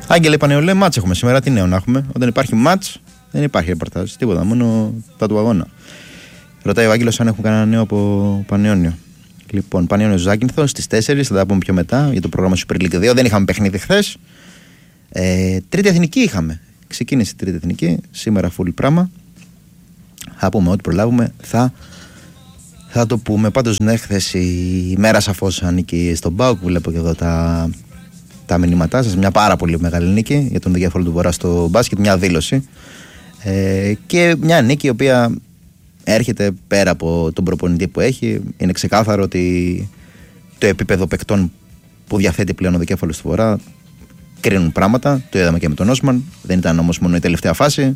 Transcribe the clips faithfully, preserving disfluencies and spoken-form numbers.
Άγγελε Πανεολέ, μάτς έχουμε σήμερα. Τι νέο να έχουμε? Όταν υπάρχει μάτς, δεν υπάρχει ρεπορτάζ. Τίποτα, μόνο τα του αγώνα. Ρωτάει ο Άγγελος αν έχουν κανένα νέο από Πανιόνιο. Λοιπόν, Πανιόνιο Ζάκυνθο στις τέσσερις, θα τα πούμε πιο μετά για το πρόγραμμα Super League δύο. Δεν είχαμε παιχνίδι χθες. Ε, τρίτη εθνική είχαμε. Ξεκίνησε η τρίτη εθνική. Σήμερα full πράγμα. Θα πούμε ό,τι προλάβουμε. Θα, θα το πούμε. Πάντως, ναι, χθες η μέρα σαφώς ανήκει στον ΠΑΟΚ. Βλέπω και εδώ τα, τα μηνύματά σας. Μια πάρα πολύ μεγάλη νίκη για τον διάφορο του Βορρά στο μπάσκετ. Μια δήλωση. Ε, και μια νίκη η οποία έρχεται πέρα από τον προπονητή που έχει. Είναι ξεκάθαρο ότι το επίπεδο παικτών που διαθέτει πλέον ο δικέφαλος του Βορρά κρίνουν πράγματα. Το είδαμε και με τον Όσμαν. Δεν ήταν όμως μόνο η τελευταία φάση.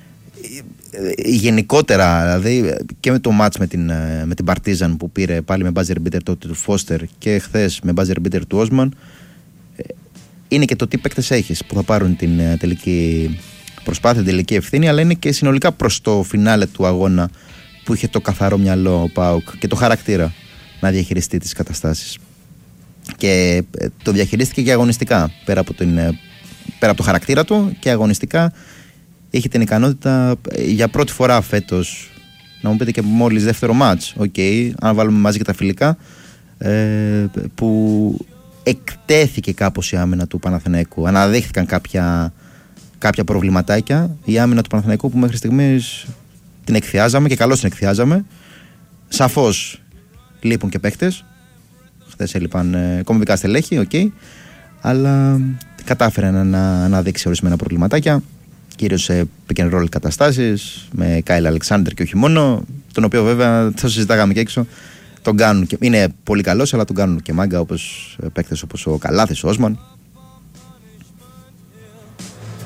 Γενικότερα, δηλαδή και με το μάτς με την, με την Παρτίζαν που πήρε πάλι με buzzer beater τότε του Φώστερ και χθες με buzzer beater του Όσμαν, είναι και το τι παίκτες έχεις που θα πάρουν την τελική προσπάθεια, την τελική ευθύνη, αλλά είναι και συνολικά προς το φινάλε του αγώνα που είχε το καθαρό μυαλό ο ΠΑΟΚ και το χαρακτήρα να διαχειριστεί τις καταστάσεις. Και το διαχειρίστηκε και αγωνιστικά, πέρα από, την, πέρα από το χαρακτήρα του, και αγωνιστικά είχε την ικανότητα για πρώτη φορά φέτος, να μου πείτε και μόλις δεύτερο μάτς, okay, αν βάλουμε μαζί και τα φιλικά, ε, που εκτέθηκε κάπως η άμυνα του Παναθηναϊκού. Αναδείχθηκαν κάποια, κάποια προβληματάκια. Η άμυνα του Παναθηναϊκού που μέχρι στιγμής την εκθιάζαμε και καλώς την εκθιάζαμε. Σαφώς λείπουν και παίχτες. Χθες έλειπαν ε, κομβικά στελέχη, okay, αλλά κατάφερε να, να, να δείξει ορισμένα προβληματάκια, κυρίως σε pick and roll καταστάσεις με Κάιλ Αλεξάνδρ και όχι μόνο, τον οποίο βέβαια θα συζητάγαμε και έξω. Τον κάνουν και, είναι πολύ καλός, αλλά τον κάνουν και μάγκα, όπως παίκτες όπως ο Καλάθης, ο Όσμαν,